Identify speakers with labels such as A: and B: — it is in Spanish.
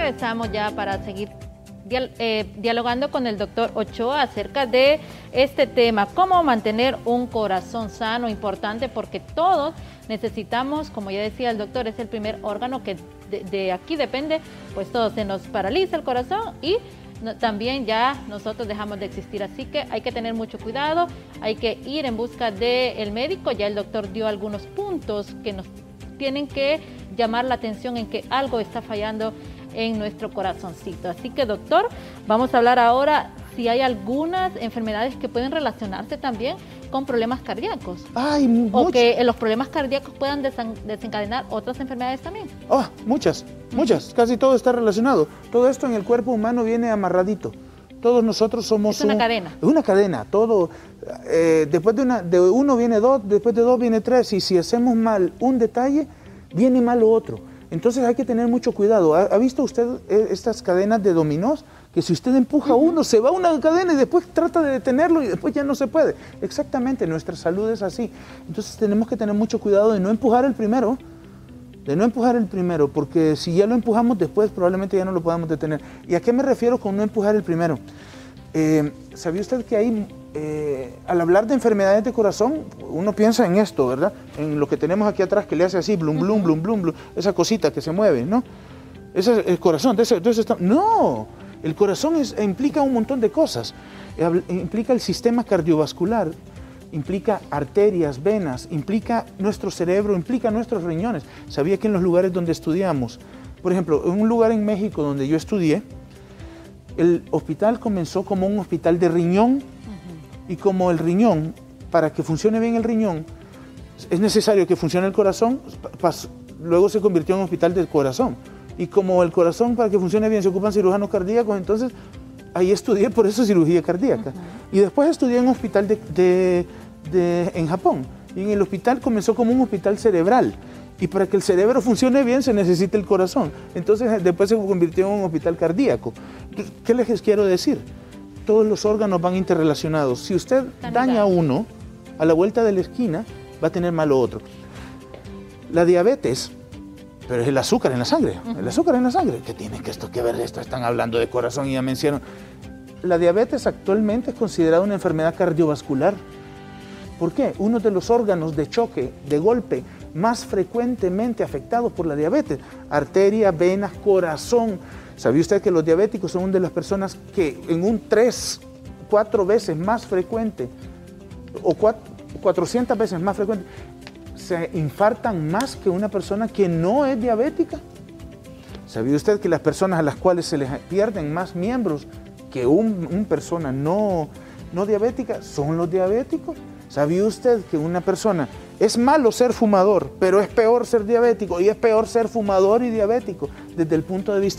A: regresamos ya para seguir dialogando con el doctor Ochoa acerca de este tema, cómo mantener un corazón sano, importante porque todos necesitamos, como ya decía el doctor, es el primer órgano que de aquí depende, pues todo se nos paraliza el corazón y también ya nosotros dejamos de existir, así que hay que tener mucho cuidado, hay que ir en busca del médico. Ya el doctor dio algunos puntos que nos tienen que llamar la atención en que algo está fallando en nuestro corazoncito. Así que, doctor, vamos a hablar ahora si hay algunas enfermedades que pueden relacionarse también con problemas cardíacos. O que los problemas cardíacos puedan desencadenar otras enfermedades también.
B: Muchas. Casi todo está relacionado. Todo esto en el cuerpo humano viene amarradito. Todos nosotros somos...
A: Es una cadena.
B: Es una cadena. Todo, después de uno viene dos, después de dos viene tres. Y si hacemos mal un detalle, viene mal lo otro. Entonces hay que tener mucho cuidado. ¿Ha visto usted estas cadenas de dominós? Que si usted empuja uno, se va una cadena y después trata de detenerlo y después ya no se puede. Exactamente, nuestra salud es así. Entonces tenemos que tener mucho cuidado de no empujar el primero, porque si ya lo empujamos después probablemente ya no lo podamos detener. ¿Y a qué me refiero con no empujar el primero? ¿Sabía usted que hay, al hablar de enfermedades de corazón, uno piensa en esto, ¿verdad? En lo que tenemos aquí atrás que le hace así, blum, blum, blum, blum, blum, esa cosita que se mueve, ¿no? Ese es el corazón. ¡No! El corazón implica un montón de cosas. Implica el sistema cardiovascular, implica arterias, venas, implica nuestro cerebro, implica nuestros riñones. ¿Sabía que en los lugares donde estudiamos, por ejemplo, en un lugar en México donde yo estudié, el hospital comenzó como un hospital de riñón y como el riñón, para que funcione bien el riñón, es necesario que funcione el corazón, luego se convirtió en un hospital del corazón. Y como el corazón, para que funcione bien, se ocupan cirujanos cardíacos, entonces ahí estudié por eso cirugía cardíaca. Y después estudié en un hospital en Japón. Y en el hospital comenzó como un hospital cerebral. Y para que el cerebro funcione bien se necesita el corazón. Entonces después se convirtió en un hospital cardíaco. ¿Qué les quiero decir? Todos los órganos van interrelacionados. Si usted daña uno, a la vuelta de la esquina va a tener mal lo otro. La diabetes, pero es el azúcar en la sangre. El azúcar en la sangre. ¿Qué tiene esto que ver esto? Están hablando de corazón y ya mencionaron. La diabetes actualmente es considerada una enfermedad cardiovascular. ¿Por qué? Uno de los órganos de choque, de golpe, más frecuentemente afectados por la diabetes. Arteria, venas, corazón. ¿Sabía usted que los diabéticos son una de las personas que en un 4 veces más frecuente, o 400 veces más frecuente, se infartan más que una persona que no es diabética? ¿Sabía usted que las personas a las cuales se les pierden más miembros que una persona no diabética son los diabéticos? ¿Sabía usted que una persona, es malo ser fumador, pero es peor ser diabético y es peor ser fumador y diabético desde el punto de vista